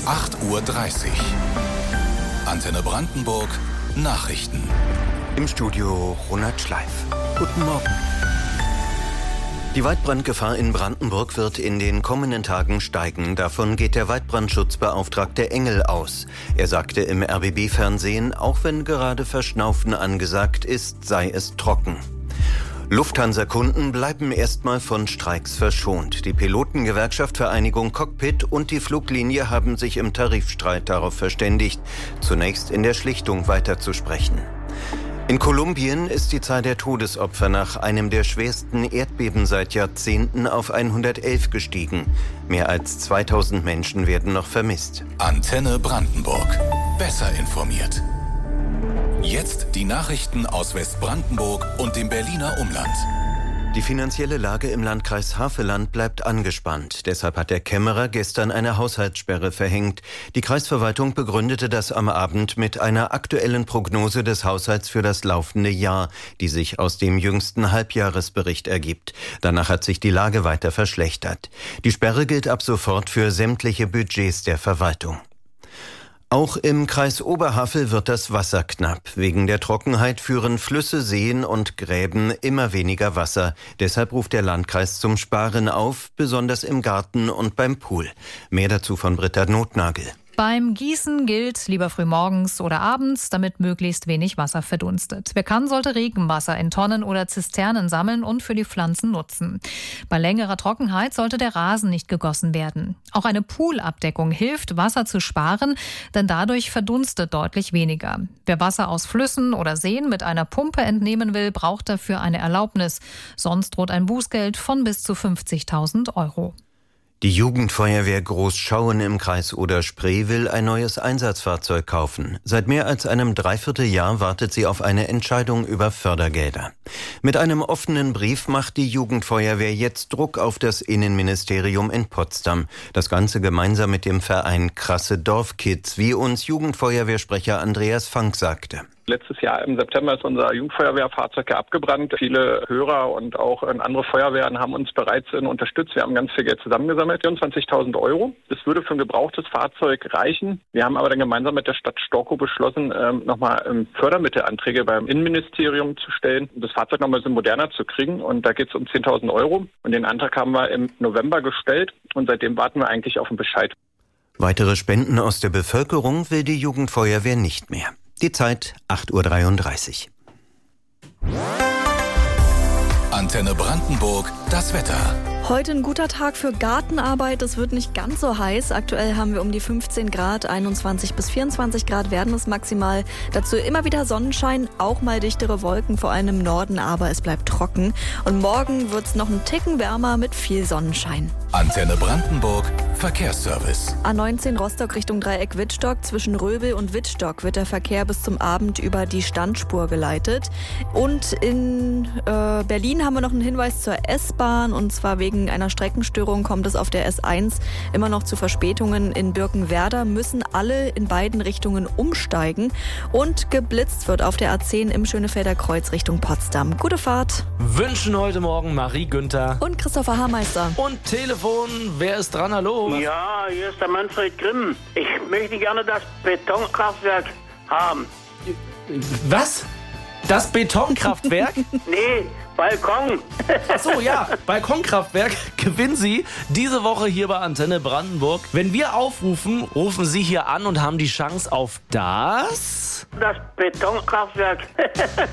8:30 Uhr. Antenne Brandenburg Nachrichten. Im Studio Ronald Schleif. Guten Morgen. Die Waldbrandgefahr in Brandenburg wird in den kommenden Tagen steigen. Davon geht der Waldbrandschutzbeauftragte Engel aus. Er sagte im RBB-Fernsehen, auch wenn gerade Verschnaufen angesagt ist, sei es trocken. Lufthansa-Kunden bleiben erstmal von Streiks verschont. Die Pilotengewerkschaft Vereinigung Cockpit und die Fluglinie haben sich im Tarifstreit darauf verständigt, zunächst in der Schlichtung weiterzusprechen. In Kolumbien ist die Zahl der Todesopfer nach einem der schwersten Erdbeben seit Jahrzehnten auf 111 gestiegen. Mehr als 2000 Menschen werden noch vermisst. Antenne Brandenburg. Besser informiert. Jetzt die Nachrichten aus Westbrandenburg und dem Berliner Umland. Die finanzielle Lage im Landkreis Havelland bleibt angespannt. Deshalb hat der Kämmerer gestern eine Haushaltssperre verhängt. Die Kreisverwaltung begründete das am Abend mit einer aktuellen Prognose des Haushalts für das laufende Jahr, die sich aus dem jüngsten Halbjahresbericht ergibt. Danach hat sich die Lage weiter verschlechtert. Die Sperre gilt ab sofort für sämtliche Budgets der Verwaltung. Auch im Kreis Oberhavel wird das Wasser knapp. Wegen der Trockenheit führen Flüsse, Seen und Gräben immer weniger Wasser. Deshalb ruft der Landkreis zum Sparen auf, besonders im Garten und beim Pool. Mehr dazu von Britta Notnagel. Beim Gießen gilt lieber früh morgens oder abends, damit möglichst wenig Wasser verdunstet. Wer kann, sollte Regenwasser in Tonnen oder Zisternen sammeln und für die Pflanzen nutzen. Bei längerer Trockenheit sollte der Rasen nicht gegossen werden. Auch eine Poolabdeckung hilft, Wasser zu sparen, denn dadurch verdunstet deutlich weniger. Wer Wasser aus Flüssen oder Seen mit einer Pumpe entnehmen will, braucht dafür eine Erlaubnis. Sonst droht ein Bußgeld von bis zu 50.000 €. Die Jugendfeuerwehr Großschauen im Kreis Oder-Spree will ein neues Einsatzfahrzeug kaufen. Seit mehr als einem Dreivierteljahr wartet sie auf eine Entscheidung über Fördergelder. Mit einem offenen Brief macht die Jugendfeuerwehr jetzt Druck auf das Innenministerium in Potsdam. Das Ganze gemeinsam mit dem Verein Krasse Dorfkids, wie uns Jugendfeuerwehrsprecher Andreas Fank sagte. Letztes Jahr im September ist unser Jugendfeuerwehrfahrzeug abgebrannt. Viele Hörer und auch andere Feuerwehren haben uns bereits unterstützt. Wir haben ganz viel Geld zusammengesammelt, 24.000 €. Das würde für ein gebrauchtes Fahrzeug reichen. Wir haben aber dann gemeinsam mit der Stadt Storkow beschlossen, nochmal Fördermittelanträge beim Innenministerium zu stellen, um das Fahrzeug nochmal so moderner zu kriegen. Und da geht es um 10.000 €. Und den Antrag haben wir im November gestellt und seitdem warten wir eigentlich auf einen Bescheid. Weitere Spenden aus der Bevölkerung will die Jugendfeuerwehr nicht mehr. Die Zeit 8:33 Uhr. Antenne Brandenburg, das Wetter. Heute ein guter Tag für Gartenarbeit. Es wird nicht ganz so heiß. Aktuell haben wir um die 15 Grad, 21 bis 24 Grad werden es maximal. Dazu immer wieder Sonnenschein, auch mal dichtere Wolken, vor allem im Norden, aber es bleibt trocken. Und morgen wird es noch einen Ticken wärmer mit viel Sonnenschein. Antenne Brandenburg, Verkehrsservice. A19 Rostock Richtung Dreieck Wittstock. Zwischen Röbel und Wittstock wird der Verkehr bis zum Abend über die Standspur geleitet. Und in Berlin haben wir noch einen Hinweis zur S-Bahn. Und zwar wegen einer Streckenstörung kommt es auf der S1 immer noch zu Verspätungen. In Birkenwerder müssen alle in beiden Richtungen umsteigen. Und geblitzt wird auf der A10 im Schönefelder Kreuz Richtung Potsdam. Gute Fahrt. Wünschen heute Morgen Marie Günther Und Christopher Haarmeister. und Telefon. Wer ist dran? Hallo? Ja, hier ist der Manfred Grimm. Ich möchte gerne das Betonkraftwerk haben. Was? Das Betonkraftwerk? Nee, Balkon. Ach so, ja. Balkonkraftwerk gewinnen Sie diese Woche hier bei Antenne Brandenburg. Wenn wir aufrufen, rufen Sie hier an und haben die Chance auf das Das Betonkraftwerk.